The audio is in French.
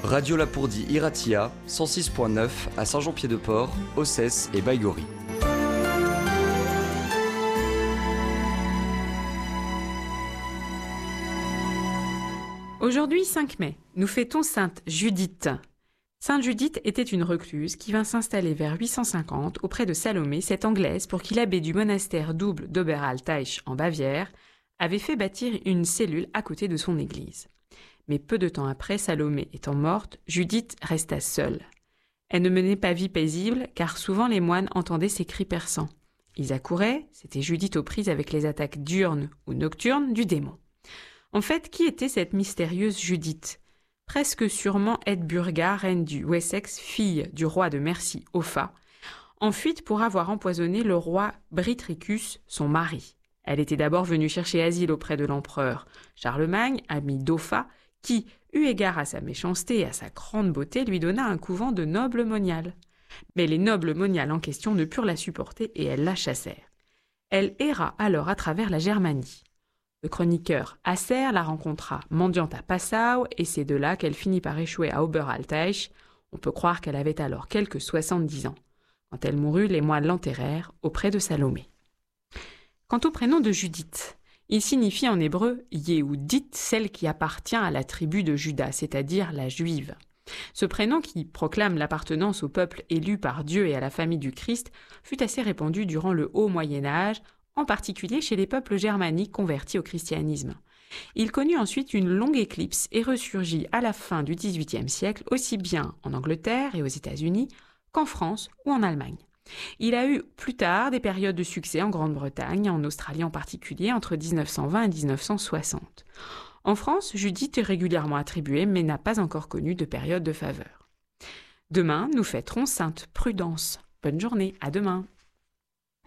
Radio Lapourdie Iratia, 106.9 à Saint-Jean-Pied-de-Port, Ossès et Baïgorry. Aujourd'hui 5 mai, nous fêtons Sainte Judith. Sainte Judith était une recluse qui vint s'installer vers 850 auprès de Salomé, cette Anglaise pour qui l'abbé du monastère double d'Oberalteich en Bavière avait fait bâtir une cellule à côté de son église. Mais peu de temps après, Salomé étant morte, Judith resta seule. Elle ne menait pas vie paisible car souvent les moines entendaient ses cris perçants. Ils accouraient, c'était Judith aux prises avec les attaques diurnes ou nocturnes du démon. En fait, qui était cette mystérieuse Judith ? Presque sûrement Edburga, reine du Wessex, fille du roi de Mercie, Offa, en fuite pour avoir empoisonné le roi Britricus, son mari. Elle était d'abord venue chercher asile auprès de l'empereur Charlemagne, ami d'Offa, qui, eu égard à sa méchanceté et à sa grande beauté, lui donna un couvent de nobles moniales. Mais les nobles moniales en question ne purent la supporter et elles la chassèrent. Elle erra alors à travers la Germanie. Le chroniqueur Acer la rencontra mendiante à Passau et c'est de là qu'elle finit par échouer à Oberalteich. On peut croire qu'elle avait alors quelques 70 ans. Quand elle mourut, les moines l'enterrèrent auprès de Salomé. Quant au prénom de Judith, il signifie en hébreu « Yehudit », celle qui appartient à la tribu de Juda, c'est-à-dire la juive. Ce prénom qui proclame l'appartenance au peuple élu par Dieu et à la famille du Christ fut assez répandu durant le haut Moyen-Âge, en particulier chez les peuples germaniques convertis au christianisme. Il connut ensuite une longue éclipse et ressurgit à la fin du XVIIIe siècle, aussi bien en Angleterre et aux États-Unis qu'en France ou en Allemagne. Il a eu plus tard des périodes de succès en Grande-Bretagne, en Australie en particulier, entre 1920 et 1960. En France, Judith est régulièrement attribuée, mais n'a pas encore connu de période de faveur. Demain, nous fêterons Sainte Prudence. Bonne journée, à demain.